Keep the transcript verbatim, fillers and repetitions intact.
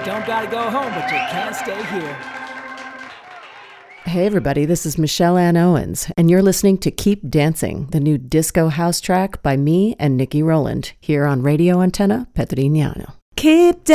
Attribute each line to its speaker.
Speaker 1: You don't gotta go home, but you can't stay here.
Speaker 2: Hey everybody, this is Michelle Ann Owens, and you're listening to Keep Dancing, the new disco house track by me and Nikki Rowland, here on Radio Antenna Petrignano. Keep